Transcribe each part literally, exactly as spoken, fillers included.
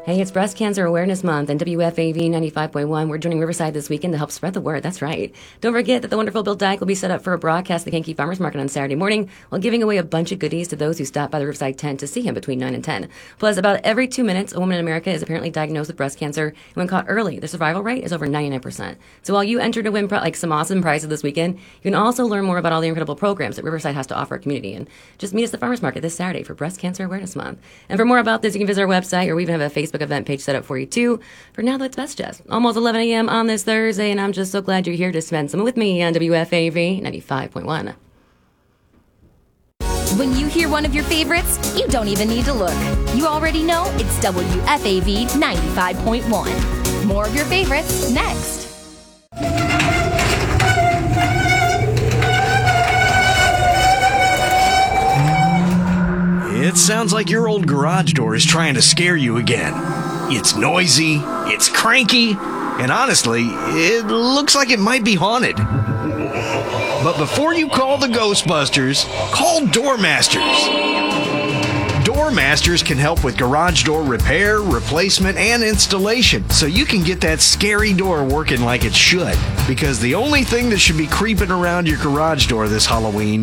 Hey, it's Breast Cancer Awareness Month, and W F A V ninety-five point one. We're joining Riverside this weekend to help spread the word. That's right. Don't forget that the wonderful Bill Dyke will be set up for a broadcast at the Kankakee Farmers Market on Saturday morning while giving away a bunch of goodies to those who stop by the Riverside tent to see him between nine and ten. Plus, about every two minutes, a woman in America is apparently diagnosed with breast cancer, and when caught early, the survival rate is over ninety-nine percent. So while you enter to win like some awesome prizes this weekend, you can also learn more about all the incredible programs that Riverside has to offer our community. And just meet us at the Farmers Market this Saturday for Breast Cancer Awareness Month. And for more about this, you can visit our website, or we even have a Facebook event page set up for you too. For now, that's best, Jess. Almost eleven a.m. on this Thursday, and I'm just so glad you're here to spend some with me on W F A V ninety-five point one. When you hear one of your favorites, you don't even need to look. You already know it's W F A V ninety-five point one. More of your favorites next. It sounds like your old garage door is trying to scare you again. It's noisy, it's cranky, and honestly, it looks like it might be haunted. But before you call the Ghostbusters, call Doormasters. Doormasters can help with garage door repair, replacement, and installation, so you can get that scary door working like it should. Because the only thing that should be creeping around your garage door this Halloween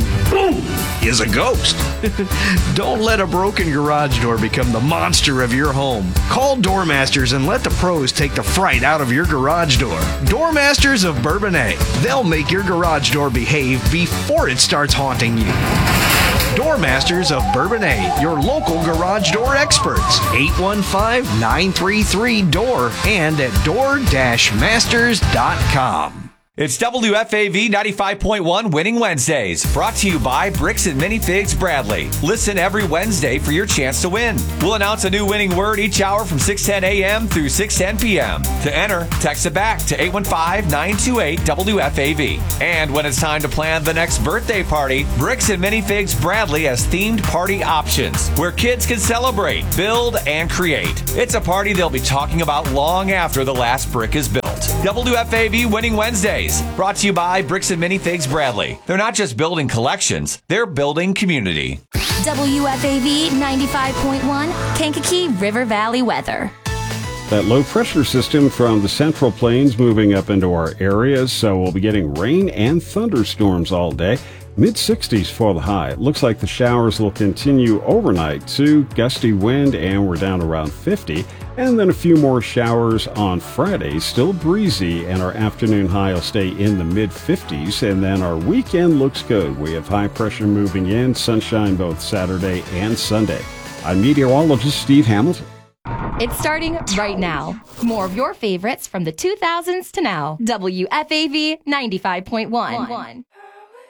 is a ghost. Don't let a broken garage door become the monster of your home. Call Doormasters and let the pros take the fright out of your garage door. Doormasters of Bourbonnais. They'll make your garage door behave before it starts haunting you. Doormasters of Bourbonnais, your local garage door experts. eight one five, nine three three, D O O R and at door dash masters dot com. It's W F A V ninety-five point one Winning Wednesdays, brought to you by Bricks and Minifigs Bradley. Listen every Wednesday for your chance to win. We'll announce a new winning word each hour from six ten a.m. through six ten p.m. To enter, text it back to eight one five, nine two eight, W F A V. And when it's time to plan the next birthday party, Bricks and Minifigs Bradley has themed party options where kids can celebrate, build, and create. It's a party they'll be talking about long after the last brick is built. W F A V Winning Wednesdays, brought to you by Bricks and Minifigs Bradley. They're not just building collections, they're building community. W F A V ninety-five point one, Kankakee River Valley weather. That low pressure system from the Central Plains moving up into our areas, so we'll be getting rain and thunderstorms all day. mid sixties for the high. It looks like the showers will continue overnight to gusty wind, and we're down around fifty. And then a few more showers on Friday, still breezy, and our afternoon high will stay in the mid fifties. And then our weekend looks good. We have high pressure moving in, sunshine both Saturday and Sunday. I'm meteorologist Steve Hamilton. It's starting right now. More of your favorites from the two thousands to now. W F A V ninety-five point one.